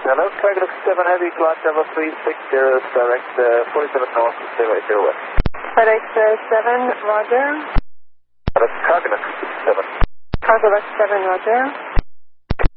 Hello, Cargo 7 Heavy, clock number 36, direct 47 North, 080 West. FedEx 7, roger. Cargo 7. Cargo 7, roger.